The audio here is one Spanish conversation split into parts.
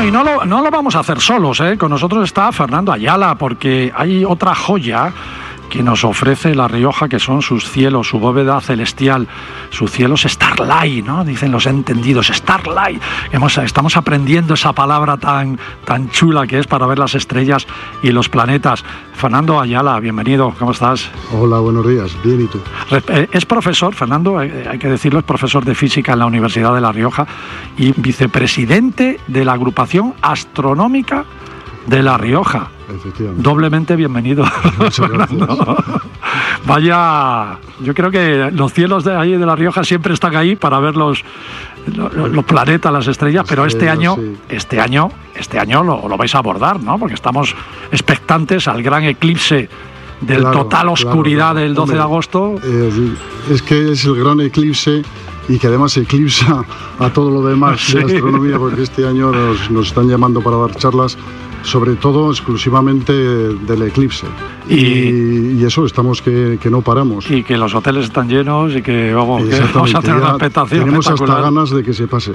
y no lo vamos a hacer solos, ¿eh? Con nosotros está Fernando Ayala, porque hay otra joya que nos ofrece La Rioja, que son sus cielos, su bóveda celestial, sus cielos Starlight, ¿no? Dicen los entendidos, Starlight. Estamos aprendiendo esa palabra tan chula que es para ver las estrellas y los planetas. Fernando Ayala, bienvenido, ¿cómo estás? Hola, buenos días, bien, ¿y tú? Es profesor, Fernando, hay que decirlo, es profesor de física en la Universidad de La Rioja y vicepresidente de la agrupación astronómica de La Rioja. Efectivamente. Doblemente bienvenido. Muchas gracias. Vaya, yo creo que los cielos de ahí de La Rioja siempre están ahí para ver los planetas, las estrellas, pero este año lo vais a abordar, ¿no? Porque estamos expectantes al gran eclipse del total oscuridad del 12 de agosto. Es que es el gran eclipse y que además eclipsa a todo lo demás de astronomía, porque este año nos están llamando para dar charlas, sobre todo exclusivamente del eclipse. Y eso, estamos que no paramos. Y que los hoteles están llenos y que vamos a tener una expectación. Tenemos hasta ganas de que se pase.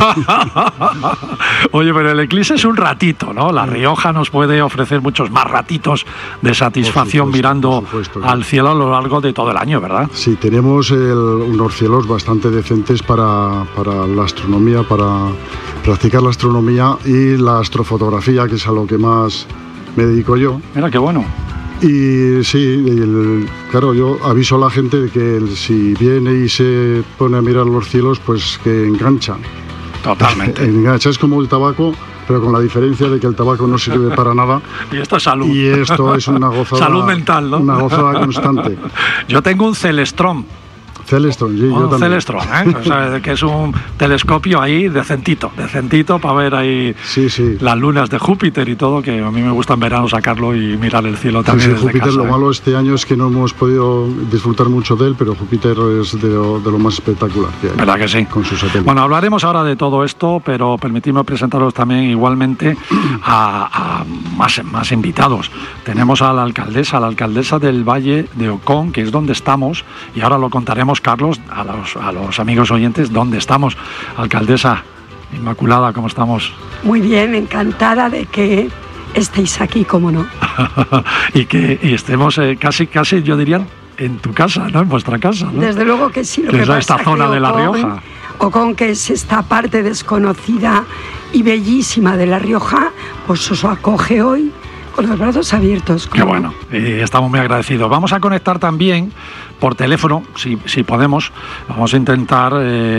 Oye, pero el eclipse es un ratito, ¿no? La Rioja nos puede ofrecer muchos más ratitos de satisfacción mirando al cielo a lo largo de todo el año, ¿verdad? Sí, tenemos unos cielos bastante decentes para la astronomía, para practicar la astronomía y la astrofotografía, que es a lo que más me dedico yo. Mira, qué bueno. Y sí, claro, yo aviso a la gente de que si viene y se pone a mirar los cielos, pues que enganchan. Totalmente. Engancha, es como el tabaco, pero con la diferencia de que el tabaco no sirve para nada. Y esto es salud. Y esto es una gozada. Salud mental, ¿no? Una gozada constante. Yo tengo un Celestron. Celestron, sí, yo también. Celestron, ¿eh? O sea, que es un telescopio ahí decentito para ver ahí las lunas de Júpiter y todo, que a mí me gusta en verano sacarlo y mirar el cielo también desde Júpiter, casa. Lo malo este año es que no hemos podido disfrutar mucho de él, pero Júpiter es de lo más espectacular que hay. ¿Verdad que sí? Con sus satélites. Bueno, hablaremos ahora de todo esto, pero permitidme presentaros también igualmente a más invitados. Tenemos a la alcaldesa del Valle de Ocón, que es donde estamos, y ahora lo contaremos, Carlos, a los amigos oyentes, dónde estamos. Alcaldesa Inmaculada, ¿cómo estamos? Muy bien, encantada de que estéis aquí, cómo no. y estemos casi, yo diría, en tu casa, ¿no? En vuestra casa, ¿no? Desde luego que sí. Lo que que es pasa esta zona de La Rioja. Ocón, que es esta parte desconocida y bellísima de La Rioja, pues os acoge hoy con los brazos abiertos. Qué bueno, estamos muy agradecidos. Vamos a conectar también por teléfono, si podemos. Vamos a intentar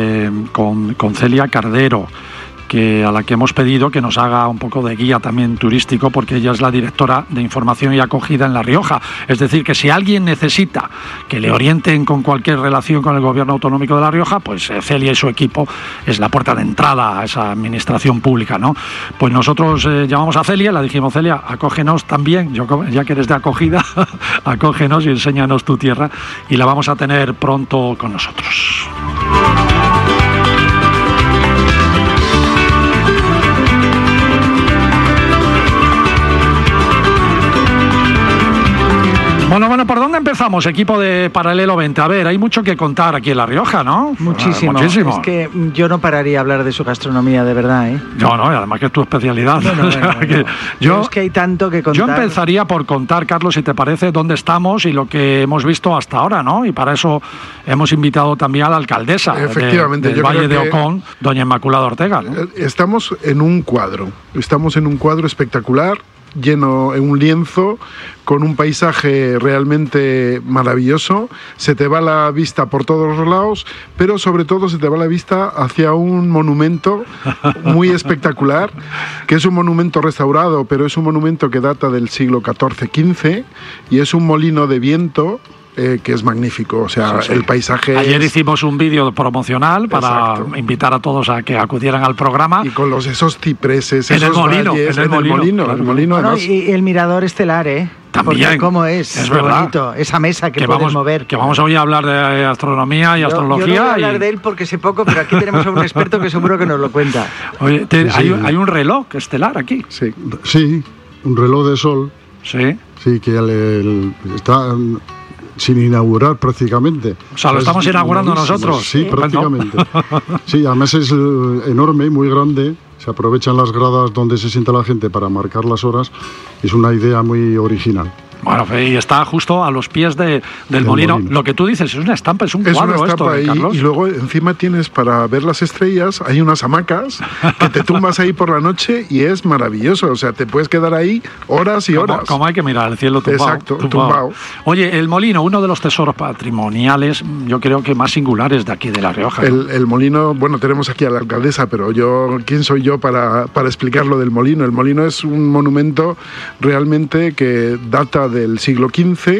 con Celia Cardero, a la que hemos pedido que nos haga un poco de guía también turístico, porque ella es la directora de información y acogida en La Rioja. Es decir, que si alguien necesita que le orienten con cualquier relación con el gobierno autonómico de La Rioja, pues Celia y su equipo es la puerta de entrada a esa administración pública, ¿no? Pues nosotros llamamos a Celia, le dijimos: Celia, acógenos también, ya que eres de acogida, acógenos y enséñanos tu tierra, y la vamos a tener pronto con nosotros. Bueno, ¿por dónde empezamos, equipo de Paralelo 20? A ver, hay mucho que contar aquí en La Rioja, ¿no? Muchísimo. Es que yo no pararía a hablar de su gastronomía, de verdad, ¿eh? No, y además que es tu especialidad. Es que hay tanto que contar. Yo empezaría por contar, Carlos, si te parece, dónde estamos y lo que hemos visto hasta ahora, ¿no? Y para eso hemos invitado también a la alcaldesa del Valle de Ocón, doña Inmaculada Ortega, ¿no? Estamos en un cuadro espectacular, lleno en un lienzo, con un paisaje realmente maravilloso. Se te va la vista por todos los lados, pero sobre todo se te va la vista hacia un monumento muy espectacular, que es un monumento restaurado, pero es un monumento que data del siglo XIV-XV, y es un molino de viento que es magnífico, o sea, el paisaje. Ayer hicimos un vídeo promocional para invitar a todos a que acudieran al programa. Y con esos cipreses, en el molino, Bueno, y el mirador estelar, ¿eh? También. Porque cómo es verdad. Bonito, esa mesa que puedes mover. Que vamos hoy a hablar de astronomía y astrología. Yo no voy a hablar de él porque sé poco, pero aquí tenemos a un experto que seguro que nos lo cuenta. Oye, hay un reloj estelar aquí. Sí, un reloj de sol. Sí. Sí, que está sin inaugurar prácticamente. O sea, lo estamos inaugurando nosotros. Sí, prácticamente. Sí, además es enorme, muy grande. Se aprovechan las gradas donde se sienta la gente para marcar las horas. Es una idea muy original. Bueno, y está justo a los pies del molino. Lo que tú dices es una estampa, es un cuadro esto, Carlos. Y luego encima tienes, para ver las estrellas, hay unas hamacas que te tumbas ahí por la noche y es maravilloso. O sea, te puedes quedar ahí horas y horas. Como hay que mirar el cielo tumbado. Exacto, tumbado. Oye, el molino, uno de los tesoros patrimoniales, yo creo que más singulares de aquí de La Rioja, ¿no? El molino, bueno, tenemos aquí a la alcaldesa, pero ¿quién soy yo para explicar lo del molino? El molino es un monumento realmente que data del siglo XV,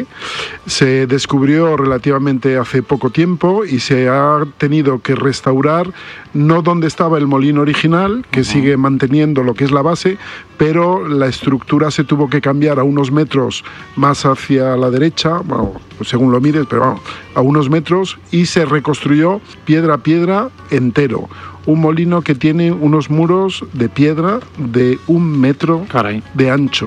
se descubrió relativamente hace poco tiempo y se ha tenido que restaurar, no donde estaba el molino original, que sigue manteniendo lo que es la base, pero la estructura se tuvo que cambiar a unos metros más hacia la derecha, bueno, según lo mires, pero vamos, a unos metros, y se reconstruyó piedra a piedra entero. Un molino que tiene unos muros de piedra de 1 metro de ancho,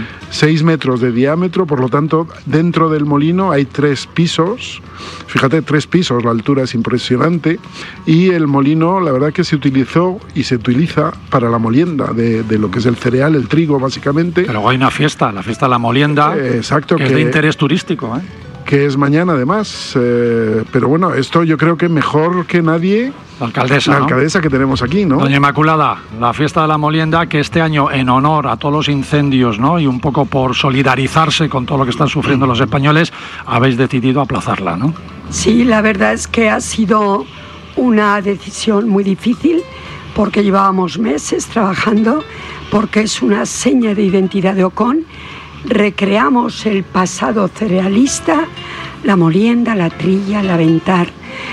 6 metros de diámetro, por lo tanto, dentro del molino hay 3 pisos, fíjate, 3 pisos, la altura es impresionante, y el molino, la verdad que se utilizó y se utiliza para la molienda de lo que es el cereal, el trigo, básicamente. Pero luego hay una fiesta, la fiesta de la molienda, exacto, que es de interés turístico, que es mañana además, pero bueno, esto yo creo que mejor que nadie la alcaldesa, la alcaldesa que tenemos aquí, ¿no? Doña Inmaculada, la fiesta de la molienda, que este año en honor a todos los incendios, ¿no? Y un poco por solidarizarse con todo lo que están sufriendo los españoles, habéis decidido aplazarla, ¿no? Sí, la verdad es que ha sido una decisión muy difícil porque llevábamos meses trabajando, porque es una seña de identidad de Ocón. Recreamos el pasado cerealista, la molienda, la trilla, el aventar,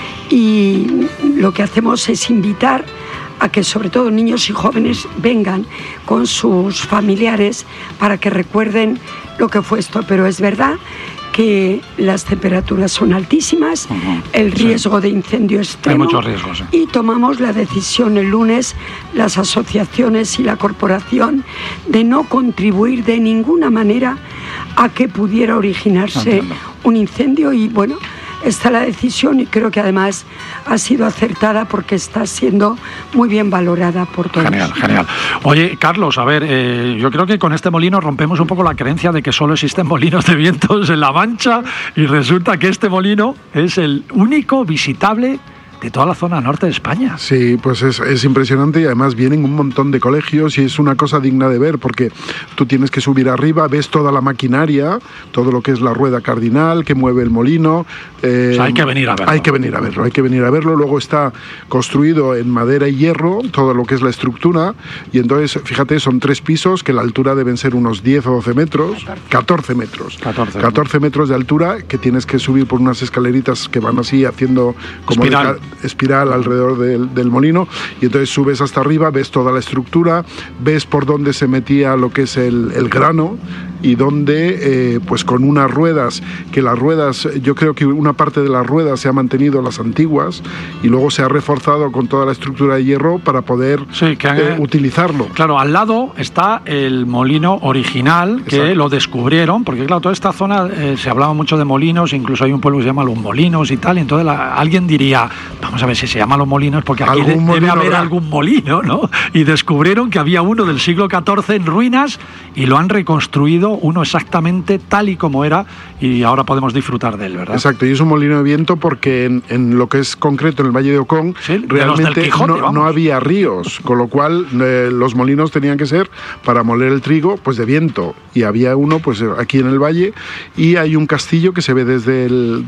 y lo que hacemos es invitar a que sobre todo niños y jóvenes vengan con sus familiares para que recuerden lo que fue esto, pero es verdad que las temperaturas son altísimas, el riesgo de incendio es extremo. Hay muchos riesgos. Y tomamos la decisión el lunes, las asociaciones y la corporación, de no contribuir de ninguna manera a que pudiera originarse un incendio, y bueno, está la decisión y creo que además ha sido acertada porque está siendo muy bien valorada por todos. Genial. Oye, Carlos, a ver, yo creo que con este molino rompemos un poco la creencia de que solo existen molinos de vientos en La Mancha, y resulta que este molino es el único visitable de toda la zona norte de España. Sí, pues es impresionante, y además vienen un montón de colegios y es una cosa digna de ver, porque tú tienes que subir arriba, ves toda la maquinaria, todo lo que es la rueda cardinal que mueve el molino. O sea, hay que venir a verlo. Hay que venir a verlo. Luego está construido en madera y hierro, todo lo que es la estructura, y entonces, fíjate, son 3 pisos que la altura deben ser unos 10 o 12 metros, 14 metros. 14 metros de altura, que tienes que subir por unas escaleritas que van así haciendo como espiral alrededor del molino, y entonces subes hasta arriba, ves toda la estructura, ves por dónde se metía lo que es el grano, y donde pues con unas ruedas, que las ruedas, yo creo que una parte de las ruedas se ha mantenido las antiguas, y luego se ha reforzado con toda la estructura de hierro para poder utilizarlo. Claro, al lado está el molino original, que Exacto. Lo descubrieron, porque claro, toda esta zona se hablaba mucho de molinos, incluso hay un pueblo que se llama Los Molinos y tal, y entonces alguien diría, vamos a ver si se llama Los Molinos, porque aquí debe haber algún molino, ¿no? Y descubrieron que había uno del siglo XIV en ruinas, y lo han reconstruido, uno exactamente tal y como era, y ahora podemos disfrutar de él, ¿verdad? Exacto, y es un molino de viento porque en lo que es concreto en el Valle de Ocón, sí, realmente Quijote, no había ríos, con lo cual los molinos tenían que ser para moler el trigo pues de viento, y había uno pues aquí en el valle, y hay un castillo que se ve desde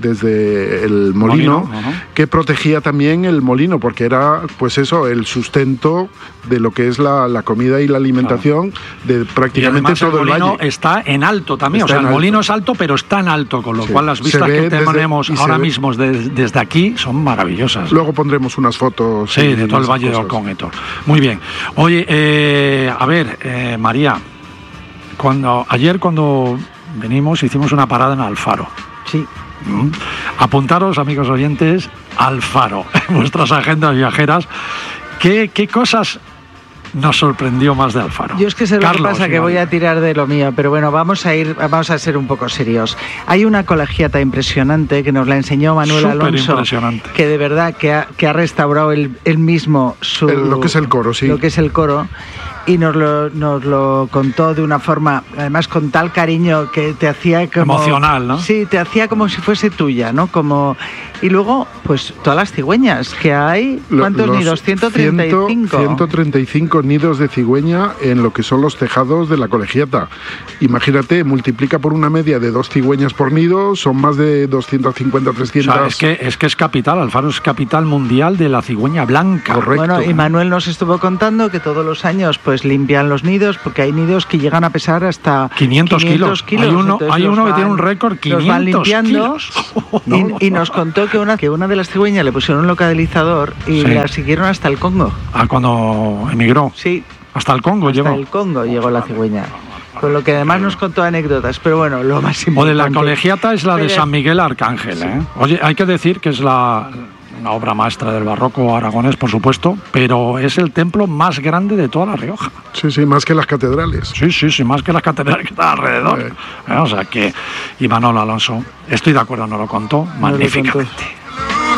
el molino que protegía también el molino, porque era pues eso, el sustento de lo que es la comida y la alimentación de prácticamente todo el valle. Está en alto también, el molino es alto, pero está en alto, con lo cual las vistas que tenemos ahora mismo desde aquí son maravillosas. Luego pondremos unas fotos. Sí, de todo el Valle de Ocón, Héctor. Muy bien. Oye, a ver, María, ayer cuando venimos hicimos una parada en Alfaro. Sí. Apuntaros, amigos oyentes, Alfaro, en vuestras agendas viajeras. ¿Qué cosas nos sorprendió más de Alfaro. Yo es que sé lo que pasa, que voy a tirar de lo mío, pero bueno, vamos a ser un poco serios. Hay una colegiata impresionante que nos la enseñó Manuel Alonso, que de verdad que ha restaurado él mismo lo que es el coro, sí. Lo que es el coro. Y nos lo contó de una forma, además con tal cariño que te hacía como... Emocional, ¿no? Sí, te hacía como si fuese tuya, ¿no? Y luego, pues todas las cigüeñas que hay, ¿cuántos nidos? 135. 135 nidos de cigüeña en lo que son los tejados de la colegiata. Imagínate, multiplica por una media de 2 cigüeñas por nido, son más de 250, 300... O sea, es que es capital, Alfaro es capital mundial de la cigüeña blanca. Correcto. Bueno, y Manuel nos estuvo contando que todos los años pues limpian los nidos, porque hay nidos que llegan a pesar hasta 500 kilos. Hay uno que tiene un récord, 500 van limpiando, kilos. Y nos contó que una de las cigüeñas le pusieron un localizador y la siguieron hasta el Congo. Cuando emigró. Sí. Hasta el Congo llegó. Hasta el Congo llegó la cigüeña. Con lo que además nos contó anécdotas, pero bueno, lo más importante... O de la colegiata es la de San Miguel Arcángel, ¿eh? Oye, hay que decir que es una obra maestra del barroco aragonés, por supuesto, pero es el templo más grande de toda La Rioja. Sí, más que las catedrales. Sí, más que las catedrales que están alrededor. O sea que, y Manolo Alonso, estoy de acuerdo, nos lo contó magníficamente.